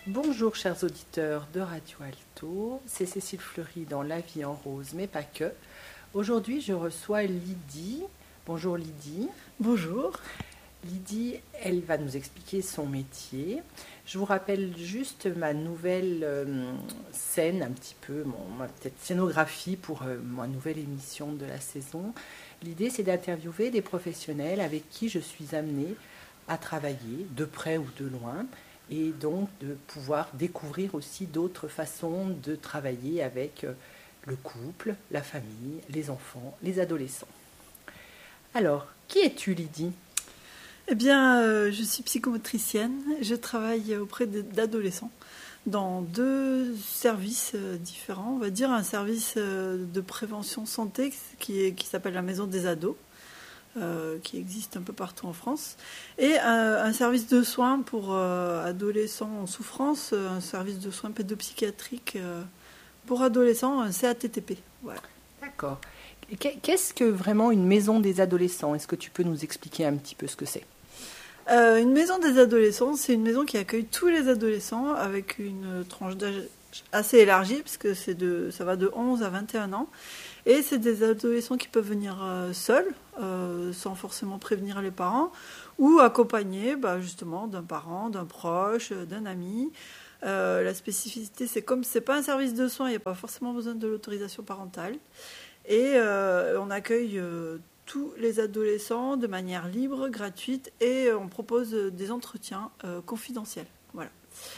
Bonjour chers auditeurs de Radio Alto, c'est Cécile Fleury dans La vie en rose, mais pas que. Aujourd'hui je reçois Lydie. Bonjour Lydie. Bonjour. Lydie, elle va nous expliquer son métier. Je vous rappelle juste ma nouvelle scène, un petit peu, ma peut-être scénographie pour ma nouvelle émission de la saison. L'idée c'est d'interviewer des professionnels avec qui je suis amenée à travailler, de près ou de loin, et donc de pouvoir découvrir aussi d'autres façons de travailler avec le couple, la famille, les enfants, les adolescents. Alors, qui es-tu Lydie ? Eh bien, je suis psychomotricienne. Je travaille auprès d'adolescents dans deux services différents. On va dire un service de prévention santé qui s'appelle la Maison des Ados, qui existe un peu partout en France, et un service de soins pour adolescents en souffrance, un service de soins pédopsychiatriques pour adolescents, un CATTP. Voilà. D'accord. Qu'est-ce que vraiment une maison des adolescents ? Est-ce que tu peux nous expliquer un petit peu ce que c'est ? Une maison des adolescents, c'est une maison qui accueille tous les adolescents avec une tranche d'âge assez élargie, puisque ça va de 11 à 21 ans. Et c'est des adolescents qui peuvent venir seuls, sans forcément prévenir les parents, ou accompagnés justement d'un parent, d'un proche, d'un ami. La spécificité, c'est comme c'est pas un service de soins, il n'y a pas forcément besoin de l'autorisation parentale. Et on accueille tous les adolescents de manière libre, gratuite, et on propose des entretiens confidentiels. Voilà.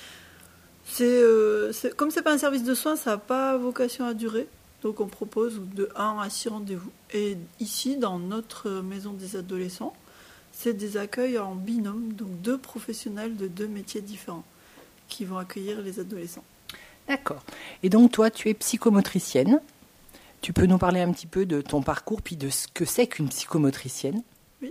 Comme c'est pas un service de soins, ça n'a pas vocation à durer. Donc on propose de 1 à 6 rendez-vous. Et ici, dans notre maison des adolescents, c'est des accueils en binôme, donc 2 professionnels de 2 métiers différents qui vont accueillir les adolescents. D'accord. Et donc toi, tu es psychomotricienne. Tu peux nous parler un petit peu de ton parcours, puis de ce que c'est qu'une psychomotricienne ? Oui.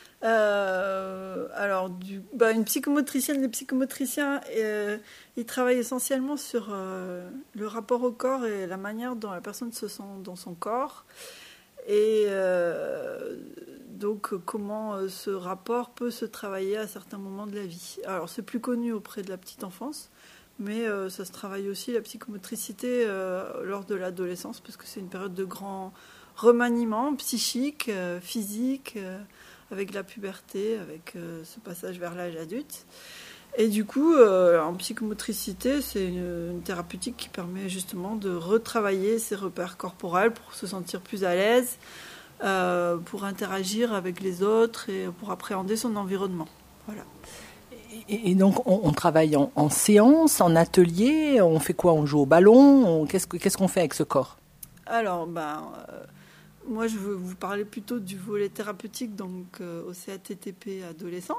Alors, une psychomotricienne, les psychomotriciens, ils travaillent essentiellement sur le rapport au corps et la manière dont la personne se sent dans son corps. Et donc, comment ce rapport peut se travailler à certains moments de la vie. Alors, c'est plus connu auprès de la petite enfance, mais ça se travaille aussi, la psychomotricité, lors de l'adolescence, parce que c'est une période de grand remaniement psychique, physique, avec la puberté, avec ce passage vers l'âge adulte. Et du coup, en psychomotricité, c'est une thérapeutique qui permet justement de retravailler ses repères corporels pour se sentir plus à l'aise, pour interagir avec les autres et pour appréhender son environnement. Voilà. Et donc, on travaille en séance, en atelier, on fait quoi ? On joue au ballon ? Qu'est-ce qu'on fait avec ce corps ? Alors, moi, je veux vous parler plutôt du volet thérapeutique, donc au CATTP adolescent.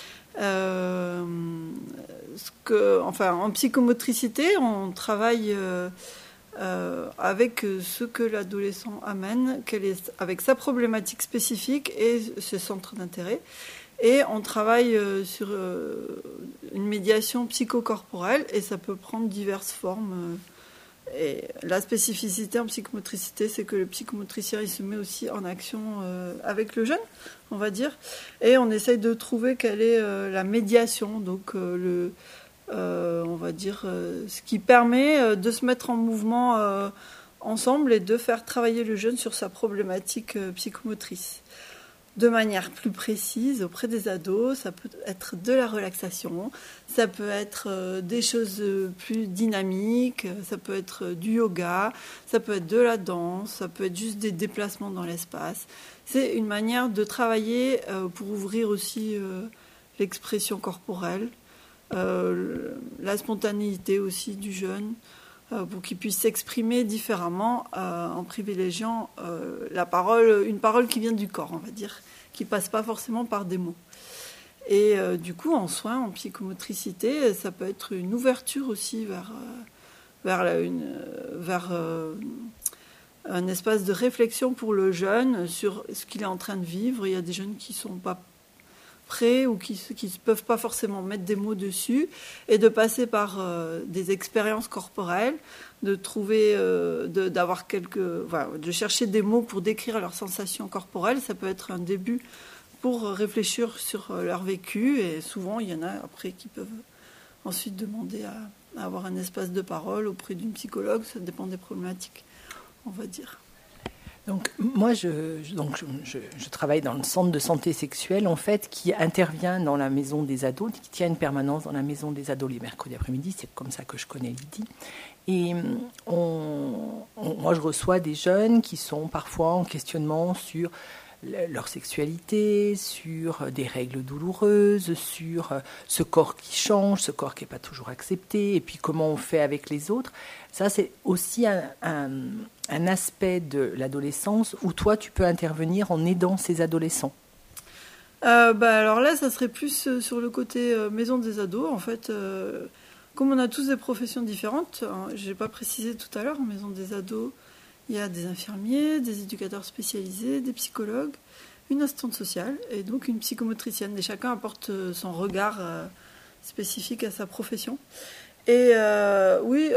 En psychomotricité, on travaille avec ce que l'adolescent amène, avec sa problématique spécifique et ses centres d'intérêt. Et on travaille sur une médiation psychocorporelle, et ça peut prendre diverses formes. Et la spécificité en psychomotricité, c'est que le psychomotricien, il se met aussi en action avec le jeune, on va dire. Et on essaye de trouver quelle est la médiation, donc on va dire ce qui permet de se mettre en mouvement ensemble et de faire travailler le jeune sur sa problématique psychomotrice. De manière plus précise, auprès des ados, ça peut être de la relaxation, ça peut être des choses plus dynamiques, ça peut être du yoga, ça peut être de la danse, ça peut être juste des déplacements dans l'espace. C'est une manière de travailler pour ouvrir aussi l'expression corporelle, la spontanéité aussi du jeune, pour qu'il puisse s'exprimer différemment en privilégiant une parole qui vient du corps, on va dire, qui ne passe pas forcément par des mots. Et du coup, en soins, en psychomotricité, ça peut être une ouverture aussi vers un espace de réflexion pour le jeune sur ce qu'il est en train de vivre. Il y a des jeunes qui ne sont pas près ou qui ne peuvent pas forcément mettre des mots dessus, et de passer par des expériences corporelles, de trouver, de chercher des mots pour décrire leurs sensations corporelles. Ça peut être un début pour réfléchir sur leur vécu, et souvent il y en a après qui peuvent ensuite demander à avoir un espace de parole auprès d'une psychologue. Ça dépend des problématiques, on va dire. Donc, moi, je travaille dans le centre de santé sexuelle, en fait, qui intervient dans la maison des ados, qui tient une permanence dans la maison des ados les mercredis après-midi. C'est comme ça que je connais Lydie. Et moi, je reçois des jeunes qui sont parfois en questionnement sur leur sexualité, sur des règles douloureuses, sur ce corps qui change, ce corps qui n'est pas toujours accepté, et puis comment on fait avec les autres. Ça, c'est aussi un aspect de l'adolescence où toi, tu peux intervenir en aidant ces adolescents. Alors là, ça serait plus sur le côté maison des ados. En fait, comme on a tous des professions différentes, hein, je n'ai pas précisé tout à l'heure, en maison des ados, il y a des infirmiers, des éducateurs spécialisés, des psychologues, une assistante sociale et donc une psychomotricienne. Et chacun apporte son regard spécifique à sa profession. Et oui,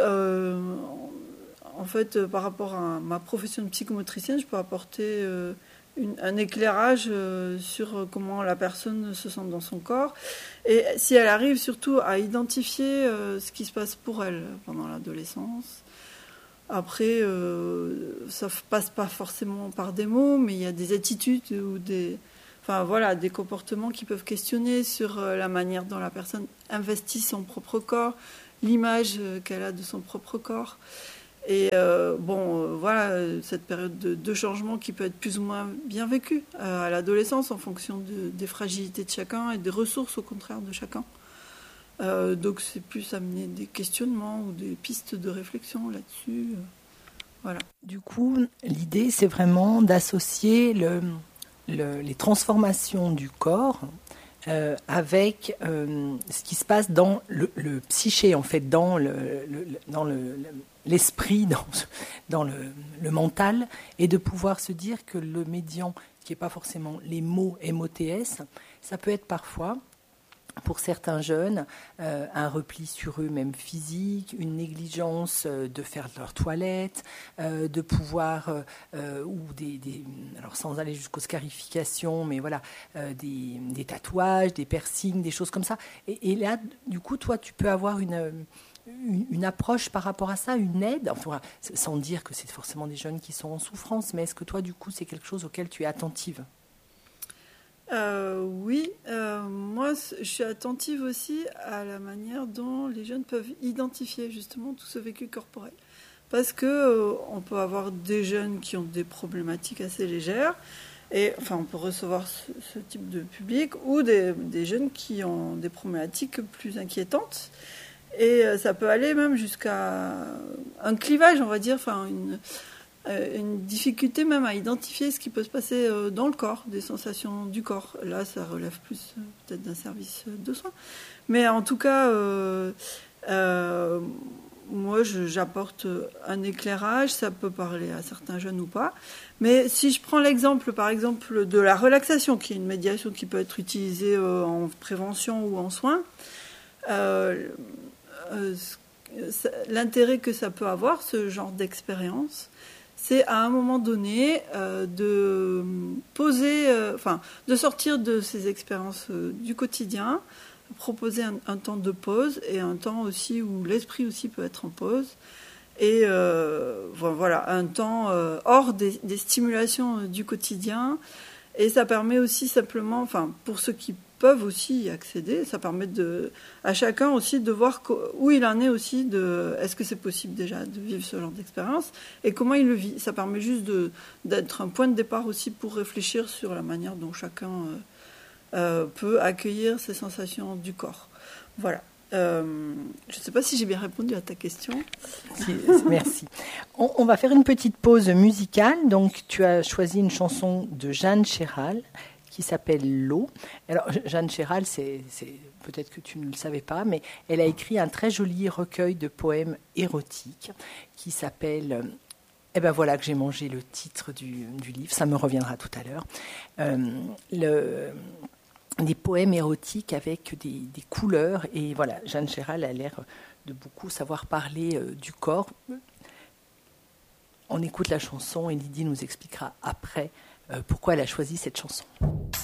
en fait, par rapport à ma profession de psychomotricienne, je peux apporter un éclairage sur comment la personne se sent dans son corps. Et si elle arrive surtout à identifier ce qui se passe pour elle pendant l'adolescence. Après, ça ne passe pas forcément par des mots, mais il y a des attitudes ou des comportements qui peuvent questionner sur la manière dont la personne investit son propre corps, l'image qu'elle a de son propre corps. Et voilà, cette période de changement qui peut être plus ou moins bien vécue à l'adolescence en fonction des fragilités de chacun et des ressources au contraire de chacun. Donc c'est plus amener des questionnements ou des pistes de réflexion là-dessus. Voilà. Du coup, l'idée, c'est vraiment d'associer les transformations du corps avec ce qui se passe dans le psyché, en fait, dans l'esprit, dans le mental, et de pouvoir se dire que le médian, qui n'est pas forcément les mots MOTS, ça peut être parfois, pour certains jeunes, un repli sur eux, même physique, une négligence de faire leur toilette, de pouvoir, ou alors sans aller jusqu'aux scarifications, mais voilà, des tatouages, des piercings, des choses comme ça. Et là, du coup, toi, tu peux avoir une approche par rapport à ça, une aide, enfin, sans dire que c'est forcément des jeunes qui sont en souffrance, mais est-ce que toi, du coup, c'est quelque chose auquel tu es attentive ? Oui, moi je suis attentive aussi à la manière dont les jeunes peuvent identifier justement tout ce vécu corporel. Parce que on peut avoir des jeunes qui ont des problématiques assez légères, et enfin on peut recevoir ce type de public, ou des jeunes qui ont des problématiques plus inquiétantes. Et ça peut aller même jusqu'à un clivage, on va dire, enfin une difficulté même à identifier ce qui peut se passer dans le corps, des sensations du corps. Là, ça relève plus peut-être d'un service de soins. Mais en tout cas, moi, j'apporte un éclairage. Ça peut parler à certains jeunes ou pas. Mais si je prends l'exemple, par exemple, de la relaxation, qui est une médiation qui peut être utilisée en prévention ou en soins, l'intérêt que ça peut avoir, ce genre d'expérience, c'est à un moment donné de poser, de sortir de ces expériences du quotidien, proposer un temps de pause et un temps aussi où l'esprit aussi peut être en pause. Et voilà, un temps hors des stimulations du quotidien. Et ça permet aussi simplement, pour ceux qui peuvent aussi y accéder, ça permet à chacun aussi de voir où il en est aussi, est-ce que c'est possible déjà de vivre ce genre d'expérience et comment il le vit. Ça permet juste d'être un point de départ aussi pour réfléchir sur la manière dont chacun peut accueillir ces sensations du corps. Voilà. Je ne sais pas si j'ai bien répondu à ta question. Merci. On va faire une petite pause musicale. Donc, tu as choisi une chanson de Jeanne Chéral qui s'appelle L'eau. Alors, Jeanne Chéral, c'est peut-être que tu ne le savais pas, mais elle a écrit un très joli recueil de poèmes érotiques qui s'appelle... Eh ben voilà que j'ai mangé le titre du livre, ça me reviendra tout à l'heure. Des poèmes érotiques avec des couleurs. Et voilà, Jeanne Chéral a l'air de beaucoup savoir parler du corps. On écoute la chanson et Lydie nous expliquera après pourquoi elle a choisi cette chanson.